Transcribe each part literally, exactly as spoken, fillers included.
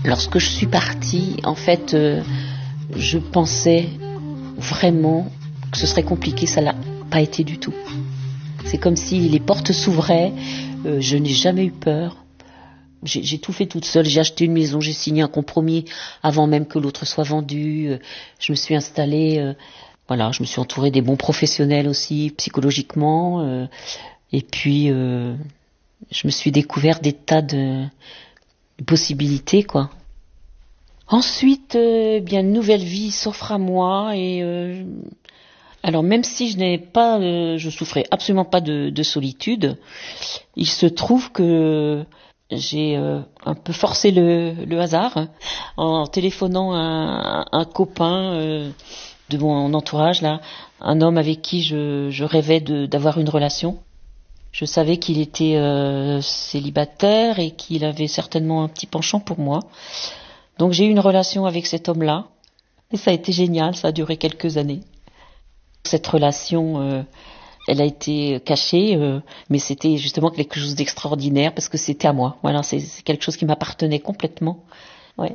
Lorsque je suis partie, en fait, euh, je pensais vraiment que ce serait compliqué, ça l'a pas été du tout. C'est comme si les portes s'ouvraient, euh, je n'ai jamais eu peur. J'ai, j'ai tout fait toute seule, j'ai acheté une maison, j'ai signé un compromis avant même que l'autre soit vendu. Euh, je me suis installée, euh, voilà, je me suis entourée des bons professionnels aussi, psychologiquement. Euh, et puis, euh, je me suis découvert des tas de, de possibilités, quoi. Ensuite, euh, bien une nouvelle vie s'offre à moi et euh, alors même si je n'ai pas, euh, je souffrais absolument pas de, de solitude, il se trouve que j'ai euh, un peu forcé le, le hasard en téléphonant à un, un copain euh, de mon entourage là, un homme avec qui je, je rêvais de, d'avoir une relation. Je savais qu'il était euh, célibataire et qu'il avait certainement un petit penchant pour moi. Donc j'ai eu une relation avec cet homme-là et ça a été génial, ça a duré quelques années. Cette relation, euh, elle a été cachée, euh, mais c'était justement quelque chose d'extraordinaire parce que c'était à moi. Voilà, c'est, c'est quelque chose qui m'appartenait complètement. Ouais.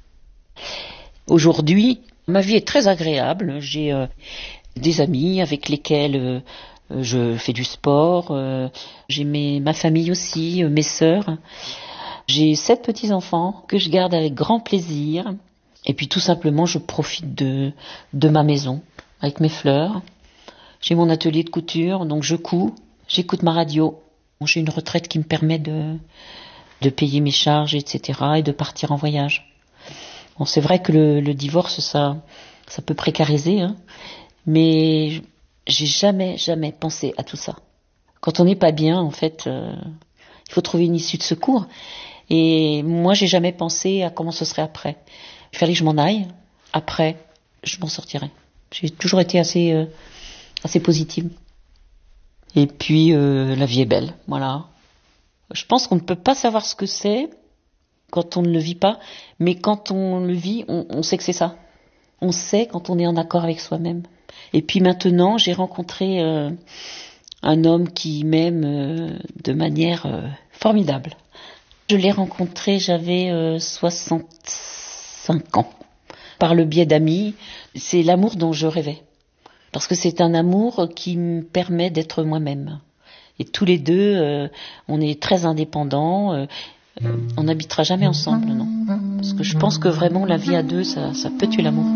Aujourd'hui, ma vie est très agréable. J'ai euh, des amis avec lesquels euh, je fais du sport. Euh, j'ai mes, ma famille aussi, euh, mes sœurs. J'ai sept petits-enfants que je garde avec grand plaisir. Et puis tout simplement, je profite de, de ma maison avec mes fleurs. J'ai mon atelier de couture, donc je couds, j'écoute ma radio. J'ai une retraite qui me permet de, de payer mes charges, et cetera et de partir en voyage. Bon, c'est vrai que le, le divorce, ça, ça peut précariser, hein, mais j'ai jamais, jamais pensé à tout ça. Quand on n'est pas bien, en fait, euh, il faut trouver une issue de secours. Et moi, j'ai jamais pensé à comment ce serait après. Il fallait que je m'en aille. Après, je m'en sortirai. J'ai toujours été assez, euh, assez positive. Et puis, euh, la vie est belle. Voilà. Je pense qu'on ne peut pas savoir ce que c'est quand on ne le vit pas, mais quand on le vit, on, on sait que c'est ça. On sait quand on est en accord avec soi-même. Et puis maintenant, j'ai rencontré euh, un homme qui m'aime euh, de manière euh, formidable. Je l'ai rencontré, j'avais euh, soixante-cinq ans. Par le biais d'amis, c'est l'amour dont je rêvais. Parce que c'est un amour qui me permet d'être moi-même. Et tous les deux, euh, on est très indépendants. Euh, on n'habitera jamais ensemble, non. Parce que je pense que vraiment la vie à deux, ça, ça peut tuer l'amour.